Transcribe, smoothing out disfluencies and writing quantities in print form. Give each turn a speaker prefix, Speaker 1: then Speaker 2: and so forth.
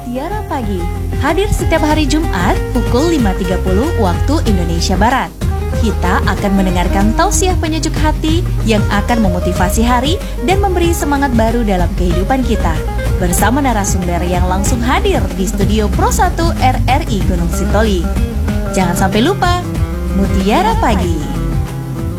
Speaker 1: Mutiara Pagi hadir setiap hari Jumat pukul 5.30 waktu Indonesia Barat. Kita akan mendengarkan tausiah penyejuk hati yang akan memotivasi hari dan memberi semangat baru dalam kehidupan kita. Bersama narasumber yang langsung hadir di studio Pro 1 RRI Gunung Sitoli. Jangan sampai lupa, Mutiara Pagi.